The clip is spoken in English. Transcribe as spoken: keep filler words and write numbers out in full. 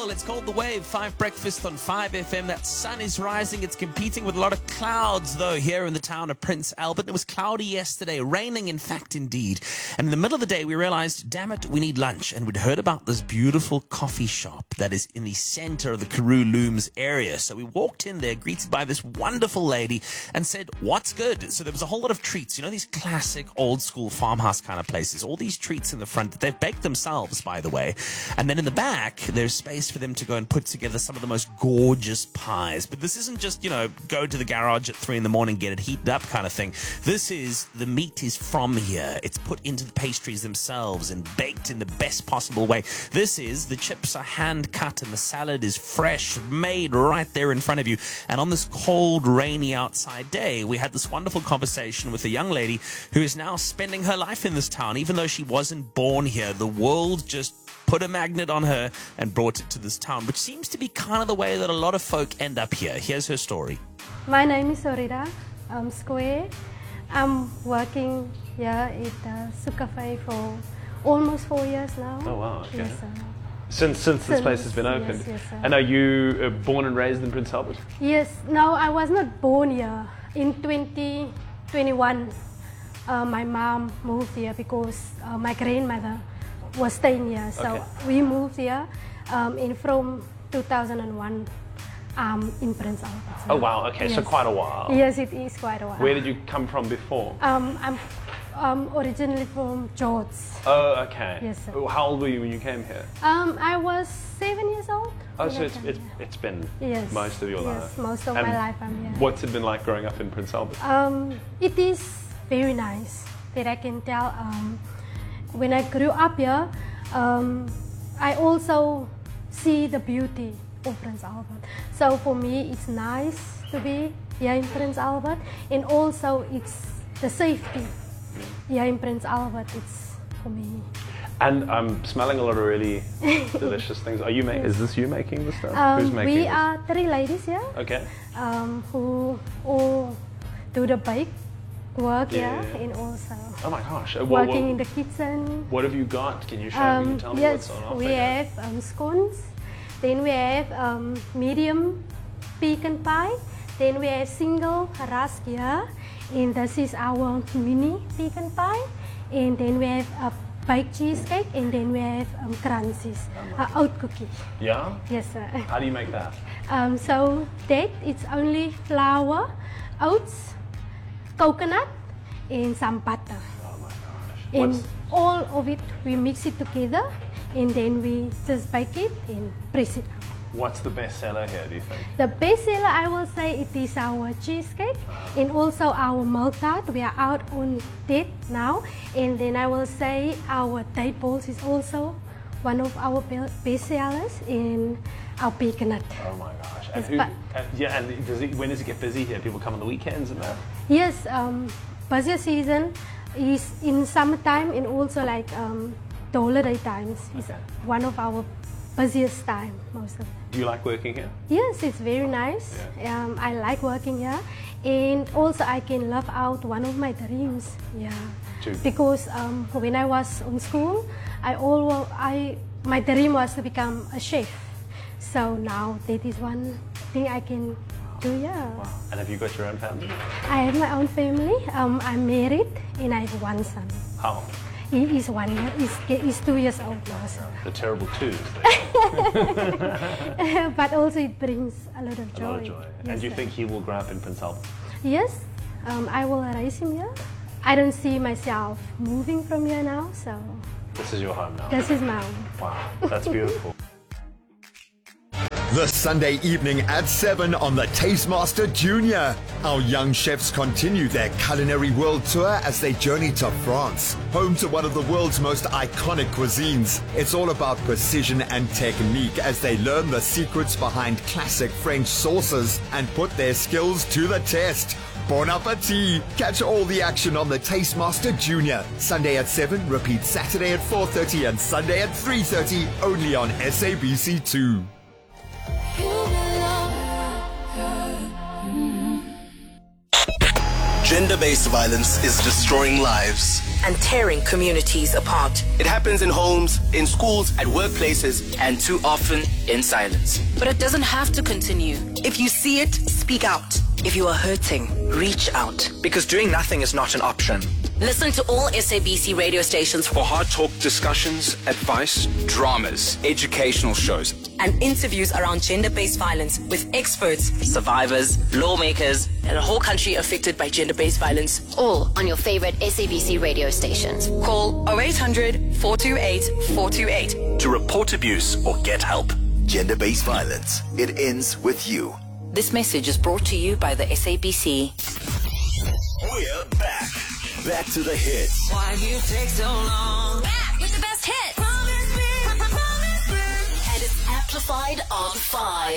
well. It's called The Wave, five Breakfast on five F M. That sun is rising. It's competing with a lot of clouds, though, here in the town of Prince Albert. It was cloudy yesterday, raining, in fact, indeed. And in the middle of the day, we realized, damn it, we need lunch. And we'd heard about this beautiful coffee shop that is in the center of the Karoo Looms area. So we walked in there, greeted by this wonderful lady, and said, what's good? So there was a whole lot of treats. You know, these classic old school farmhouse kind of places. All these treats in the front that they've baked themselves, by the way. And then in the back, there's space for them to go and put together some of the most gorgeous pies. But this isn't just, you know, go to the garage at three in the morning, get it heated up kind of thing. This is, the meat is from here. It's put into the pastries themselves and baked in the best possible way. This is, the chips are hand cut and the salad is fresh, made right there in front of you. And on this cold, rainy outside day, we had this wonderful conversation with a young lady who is now spending her life in this town. Even though she wasn't born here, the world just put a magnet on her and brought it to this town, which seems to be kind of the way that a lot of folk end up here. Here's her story. My name is Orida um, Square. I'm working here at the Sukafe for almost four years now. Oh wow, okay. Yes, uh, Since, since this place has been opened. Yes, yes, sir. And are you uh, born and raised in Prince Albert? Yes, no, I was not born here. In twenty twenty-one, uh, my mom moved here because uh, my grandmother was staying here. So Okay. we moved here um, in from two thousand one um, in Prince Albert. Oh wow, okay, yes. so quite a while. Yes, it is quite a while. Where did you come from before? Um, I'm um, originally from George. Oh, okay. Yes, sir. How old were you when you came here? Um, I was seven years old. Oh, when so I it's, came it's, here. it's been Yes. most of your life? Yes, most of And my life I'm here. What's it been like growing up in Prince Albert? Um, it is very nice that I can tell. Um, when I grew up here, um, I also see the beauty of Prince Albert. So for me, it's nice to be here in Prince Albert, and also it's the safety here in Prince Albert. It's for me. And I'm smelling a lot of really delicious things. Are you ma- Is this you making the stuff? Um, Who's making we this? are three ladies here Okay. um, who all do the bake work Yeah. here, and also Oh my gosh. Uh, what, working what, in the kitchen. what have you got? Can you show me? Um, Tell me yes, what's on offer we here. have um, scones. Then we have um, medium pecan pie. Then we have single rusk here, and this is our mini pecan pie. And then we have a baked cheesecake, and then we have um, crunchies, uh, oat cookie. Yeah? Yes, sir. How do you make that? Um, so that it's only flour, oats, coconut, and some butter. Oh my gosh. And What's, all of it, we mix it together, and then we just bake it and press it up. what's the best seller here, do you think? The best seller, I will say, it is our cheesecake and also our milk tart. We are out on that now. And then I will say our date balls is also one of our be- best sellers, in our pecan nut. Oh my gosh. And Yes, who, but- uh, yeah, and does it, when does it get busy here? People come on the weekends and that? Yes, um, busier season is in summertime, and also like um, the holiday times is Okay. one of our busiest time, most of the Do you like working here? Yes, it's very nice. Yeah. Um, I like working here, and also I can live out one of my dreams. Yeah, To- because um, when I was in school, I always I my dream was to become a chef. So now that is one thing I can do. Yeah. Wow. And have you got your own family? I have my own family. Um, I'm married, and I have one son. How? He is one year. He's, he's two years old now. So. The terrible twos. But also it brings a lot of joy. A lot of joy. Yes, and do you sir. think he will grow up in Prince Albert? Yes, um, I will raise him here. I don't see myself moving from here now, so This is your home now. this is my home. Wow, that's beautiful. The Sunday evening at seven on the Tastemaster Junior. Our young chefs continue their culinary world tour as they journey to France, home to one of the world's most iconic cuisines. It's all about precision and technique as they learn the secrets behind classic French sauces and put their skills to the test. Bon appetit! Catch all the action on the Tastemaster Junior. Sunday at seven, repeat Saturday at four thirty and Sunday at three thirty, only on S A B C two. Gender-based violence is destroying lives and tearing communities apart. It happens in homes, in schools, at workplaces, and too often in silence. But it doesn't have to continue. If you see it, speak out. If you are hurting, reach out. Because doing nothing is not an option. Listen to all S A B C radio stations for hard talk discussions, advice, dramas, educational shows, and interviews around gender-based violence with experts, survivors, lawmakers, and a whole country affected by gender-based violence. All on your favorite S A B C radio stations. Call oh eight hundred, four two eight, four two eight to report abuse or get help. Gender-based violence. It ends with you. This message is brought to you by the S A B C. We're back. Back to the hits. Why do you take so long? Back with the best hits. Promise me, promise me. And it's amplified on five.